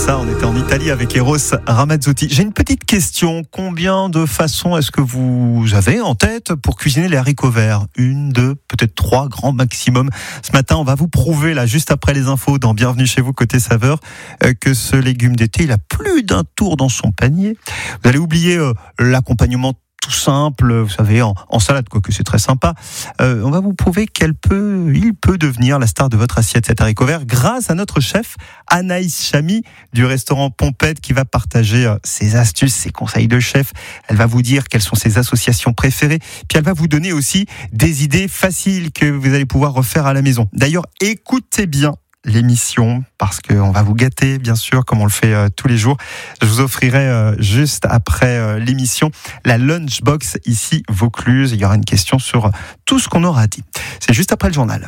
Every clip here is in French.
ça, on était en Italie avec Eros Ramazzotti. J'ai une petite question. Combien de façons est-ce que vous avez en tête pour cuisiner les haricots verts? 1, 2, peut-être 3, grand maximum. Ce matin, on va vous prouver, là, juste après les infos dans Bienvenue chez vous, côté saveur, que ce légume d'été, il a plus d'un tour dans son panier. Vous allez oublier l'accompagnement tout simple, vous savez, en salade, quoique c'est très sympa. On va vous prouver il peut devenir la star de votre assiette, cet haricot vert, grâce à notre chef Anaïs Chamy du restaurant Pompette, qui va partager ses astuces, ses conseils de chef. Elle va vous dire quelles sont ses associations préférées, puis elle va vous donner aussi des idées faciles que vous allez pouvoir refaire à la maison. D'ailleurs, écoutez bien l'émission, parce qu'on va vous gâter, bien sûr, comme on le fait tous les jours. Je vous offrirai juste après l'émission la Lunchbox ici Vaucluse. Il y aura une question sur tout ce qu'on aura dit. C'est juste après le journal.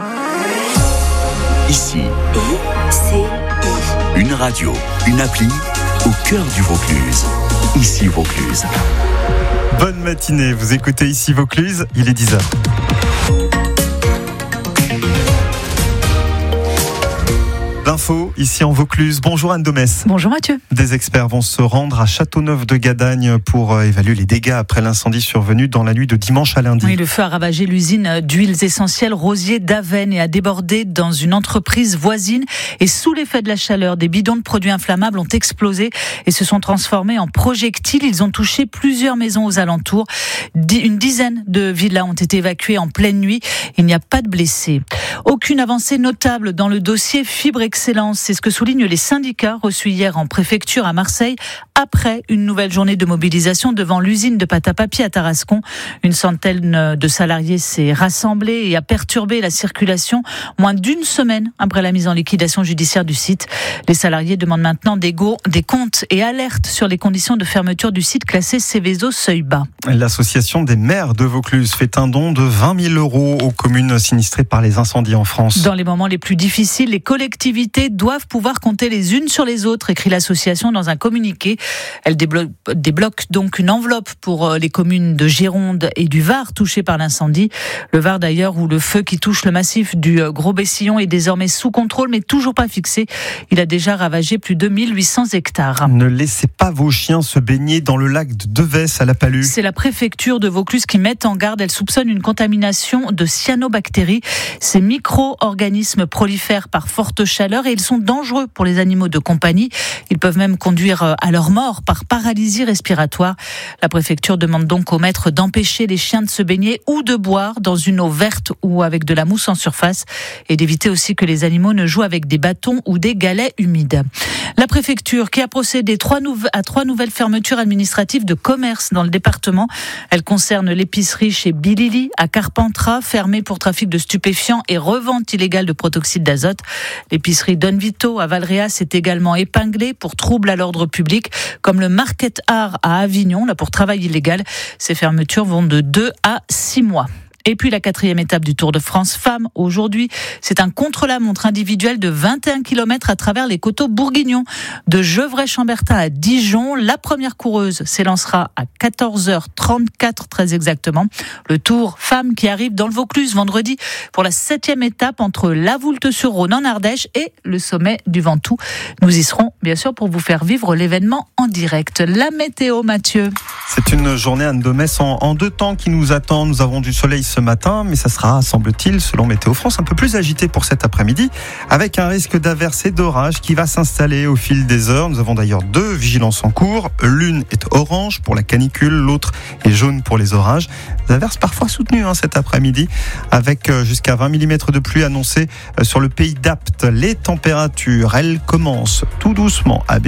Ici, une radio, une appli au cœur du Vaucluse. Ici Vaucluse. Bonne matinée, vous écoutez Ici Vaucluse, il est 10h. L'info ici en Vaucluse. Bonjour Anne Domès. Bonjour Mathieu. Des experts vont se rendre à Châteauneuf-de-Gadagne pour évaluer les dégâts après l'incendie survenu dans la nuit de dimanche à lundi. Oui, le feu a ravagé l'usine d'huiles essentielles Rosier d'Avesnes et a débordé dans une entreprise voisine. Et sous l'effet de la chaleur, des bidons de produits inflammables ont explosé et se sont transformés en projectiles. Ils ont touché plusieurs maisons aux alentours. Une dizaine de villas ont été évacuées en pleine nuit. Il n'y a pas de blessés. Aucune avancée notable dans le dossier Fibre Excellence. C'est ce que soulignent les syndicats reçus hier en préfecture à Marseille après une nouvelle journée de mobilisation devant l'usine de pâte à papier à Tarascon. Une centaine de salariés s'est rassemblée et a perturbé la circulation moins d'une semaine après la mise en liquidation judiciaire du site. Les salariés demandent maintenant des comptes et alertent sur les conditions de fermeture du site classé Céveso seuil bas. L'association des maires de Vaucluse fait un don de 20 000 € aux communes sinistrées par les incendies en France. Dans les moments les plus difficiles, les collectivités doivent pouvoir compter les unes sur les autres, écrit l'association dans un communiqué. Elle débloque donc une enveloppe pour les communes de Gironde et du Var touchées par l'incendie. Le Var d'ailleurs, où le feu qui touche le massif du Gros-Bessillon est désormais sous contrôle, mais toujours pas fixé. Il a déjà ravagé plus de 1800 hectares. Ne laissez pas vos chiens se baigner dans le lac de Devès à la Palue. C'est la préfecture de Vaucluse qui met en garde. Elle soupçonne une contamination de cyanobactéries. Ces micro-organismes prolifèrent par forte chaleur et ils sont dangereux pour les animaux de compagnie. Ils peuvent même conduire à leur mort par paralysie respiratoire. La préfecture demande donc aux maîtres d'empêcher les chiens de se baigner ou de boire dans une eau verte ou avec de la mousse en surface et d'éviter aussi que les animaux ne jouent avec des bâtons ou des galets humides. La préfecture qui a procédé à 3 nouvelles fermetures administratives de commerce dans le département. Elles concernent l'épicerie chez Bilili à Carpentras, fermée pour trafic de stupéfiants et revente illégale de protoxyde d'azote. L'épicerie Don Vito à Valréas est également épinglée pour troubles à l'ordre public, comme le Market Art à Avignon, là pour travail illégal. Ces fermetures vont de 2 à 6 mois. Et puis la 4e étape du Tour de France Femmes, aujourd'hui, c'est un contre-la-montre individuel de 21 km à travers les coteaux bourguignons. De Gevrey-Chambertin à Dijon, la première coureuse s'élancera à 14h34 très exactement. Le Tour Femmes qui arrive dans le Vaucluse vendredi pour la 7e étape entre La Voulte-sur-Rhône en Ardèche et le sommet du Ventoux. Nous y serons bien sûr pour vous faire vivre l'événement en direct. La météo, Mathieu. C'est une journée Anne Domès en 2 temps qui nous attend. Nous avons du soleil ce matin, mais ça sera, semble-t-il, selon Météo France, un peu plus agité pour cet après-midi, avec un risque d'averse et d'orage qui va s'installer au fil des heures. Nous avons d'ailleurs 2 vigilances en cours. L'une est orange pour la canicule, l'autre est jaune pour les orages. Des averses parfois soutenues cet après-midi, avec jusqu'à 20 mm de pluie annoncée sur le pays d'Apt. Les températures, elles commencent tout doucement à baisser.